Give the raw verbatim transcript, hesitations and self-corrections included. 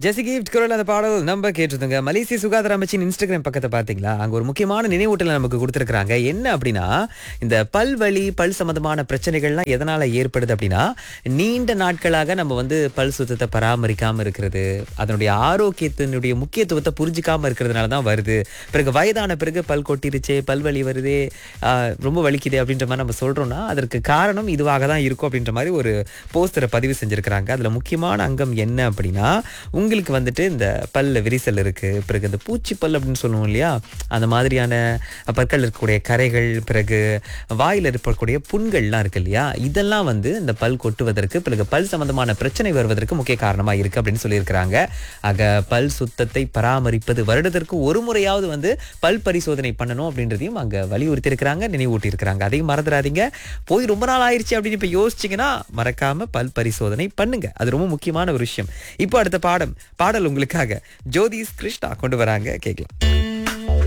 ஜெசி gift குரல் அந்த பாடல் நம்ம கேட்டிருந்தோங்க. மலேசிய சுகாதார அமைச்சின் இன்ஸ்டாகிராம் பக்கத்தை பார்த்தீங்களா? அங்க ஒரு முக்கியமான நினைவூட்டலை நமக்கு கொடுத்திருக்காங்க. என்ன அப்படின்னா, இந்த பல்வலி பல் சம்பந்தமான பிரச்சனைகள்லாம் எதனால ஏற்படுது அப்படின்னா, நீண்ட நாட்களாக நம்ம வந்து பல் சுத்தத்தை பராமரிக்காம இருக்கிறது, அதனுடைய ஆரோக்கியத்தினுடைய முக்கியத்துவத்தை புரிஞ்சுக்காம இருக்கிறதுனால தான் வருது. பிறகு வயதான பிறகு பல் கொட்டிருச்சே, பல்வலி வருதே, ஆஹ், ரொம்ப வலிக்குது அப்படின்ற மாதிரி நம்ம சொல்றோம்னா அதற்கு காரணம் இதுவாக தான் இருக்கும் அப்படின்ற மாதிரி ஒரு போஸ்டரை பதிவு செஞ்சிருக்கிறாங்க. அதுல முக்கியமான அங்கம் என்ன அப்படின்னா, உங்களுக்கு வந்துட்டு இந்த பல்ல விரிசல் இருக்கு, பிறகு இந்த பூச்சி பல் அப்படின்னு சொல்லுவோம் இல்லையா, அந்த மாதிரியான பற்கள் இருக்கக்கூடிய கரைகள், பிறகு வாயில் இருக்கக்கூடிய புண்கள்லாம் இருக்கு இல்லையா, இதெல்லாம் வந்து இந்த பல் கொட்டுவதற்கு, பிறகு பல் சம்பந்தமான பிரச்சனை வருவதற்கு முக்கிய காரணமா இருக்கு அப்படின்னு சொல்லியிருக்கிறாங்க. ஆக பல் சுத்தத்தை பராமரிப்பது, வருடத்திற்கு ஒரு முறையாவது வந்து பல் பரிசோதனை பண்ணணும் அப்படின்றதையும் அங்க வலியுறுத்தி இருக்கிறாங்க, நினைவூட்டி இருக்கிறாங்க. அதையும் மறந்துடாதீங்க. போய் ரொம்ப நாள் ஆயிடுச்சு அப்படின்னு இப்ப யோசிச்சீங்கன்னா மறக்காம பல் பரிசோதனை பண்ணுங்க. அது ரொம்ப முக்கியமான ஒரு விஷயம். இப்போ அடுத்த பாடம் பாடல் உங்களுக்காக ஜோதிஸ் கிருஷ்ணா கொண்டு வராங்க, கேட்கலாம்.